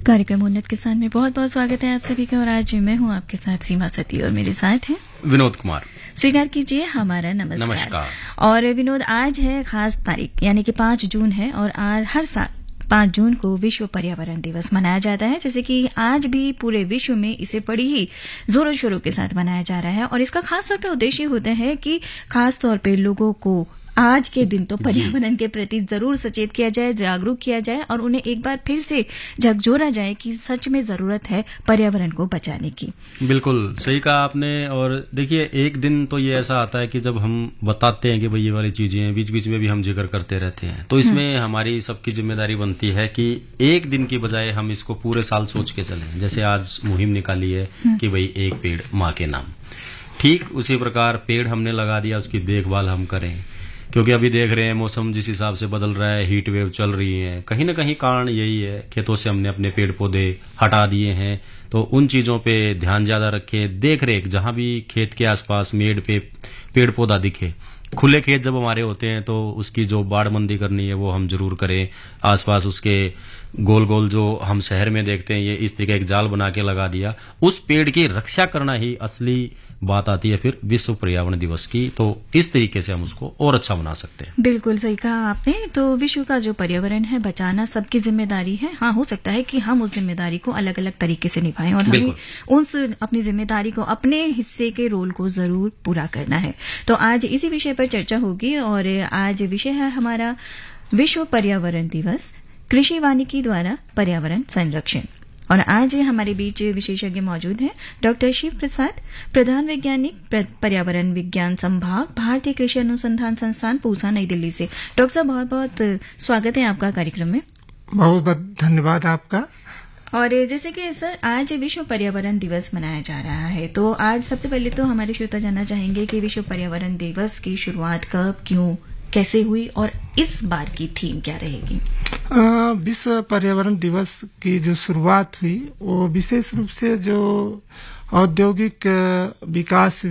कार्यक्रम उन्नत किसान में बहुत बहुत स्वागत है आप सभी का। और आज मैं हूं आपके साथ सीमा सती और मेरे साथ है विनोद कुमार। स्वीकार कीजिए हमारा नमस्कार। और विनोद, आज है खास तारीख यानी कि 5 जून है और हर साल 5 जून को विश्व पर्यावरण दिवस मनाया जाता है। जैसे कि आज भी पूरे विश्व में इसे बड़ी ही जोरों शोरों के साथ मनाया जा रहा है और इसका खास तौर पे उद्देश्य होता है कि खास तौर पे लोगों को आज के दिन तो पर्यावरण के प्रति जरूर सचेत किया जाए, जागरूक किया जाए और उन्हें एक बार फिर से झकझोरा जाए कि सच में जरूरत है पर्यावरण को बचाने की। बिल्कुल सही कहा आपने। और देखिए, एक दिन तो ये ऐसा आता है कि जब हम बताते हैं कि भाई ये वाली चीजें हैं, बीच बीच में भी हम जिक्र करते रहते हैं, तो इसमें हमारी सबकी जिम्मेदारी बनती है कि एक दिन की बजाय हम इसको पूरे साल सोच के चलें। जैसे आज मुहिम निकाली है कि भाई एक पेड़ माँ के नाम, ठीक उसी प्रकार पेड़ हमने लगा दिया, उसकी देखभाल हम करें। क्योंकि अभी देख रहे हैं मौसम जिस हिसाब से बदल रहा है, हीट वेव चल रही है, कहीं ना कहीं कारण यही है, खेतों से हमने अपने पेड़ पौधे हटा दिए हैं। तो उन चीजों पे ध्यान ज्यादा रखें, देख रेख, जहां भी खेत के आसपास मेड़ पे पेड़ पौधा दिखे, खुले खेत जब हमारे होते हैं तो उसकी जो बाड़बंदी करनी है वो हम जरूर करें। आसपास उसके गोल गोल जो हम शहर में देखते हैं, ये इस तरीके एक जाल बना के लगा दिया, उस पेड़ की रक्षा करना ही असली बात आती है फिर विश्व पर्यावरण दिवस की। तो इस तरीके से हम उसको और अच्छा बना सकते हैं। बिल्कुल सही कहा आपने। तो विश्व का जो पर्यावरण है बचाना सबकी जिम्मेदारी है। हाँ, हो सकता है कि हम उस जिम्मेदारी को अलग अलग तरीके से निभाएं और हमें उस अपनी जिम्मेदारी को, अपने हिस्से के रोल को जरूर पूरा करना है। तो आज इसी विषय पर चर्चा होगी और आज विषय है हमारा विश्व पर्यावरण दिवस, कृषि वानिकी द्वारा पर्यावरण संरक्षण। और आज हमारे बीच विशेषज्ञ मौजूद हैं डॉक्टर शिव प्रसाद, प्रधान वैज्ञानिक, पर्यावरण विज्ञान संभाग, भारतीय कृषि अनुसंधान संस्थान, पूसा, नई दिल्ली से। डॉक्टर साहब, बहुत बहुत स्वागत है आपका कार्यक्रम में। बहुत बहुत धन्यवाद आपका। और जैसे कि सर, आज विश्व पर्यावरण दिवस मनाया जा रहा है, तो आज सबसे पहले तो हमारे श्रोता जानना चाहेंगे कि विश्व पर्यावरण दिवस की शुरुआत कब, क्यों, कैसे हुई और इस बार की थीम क्या रहेगी? विश्व पर्यावरण दिवस की जो शुरुआत हुई वो विशेष रूप से जो औद्योगिक विकास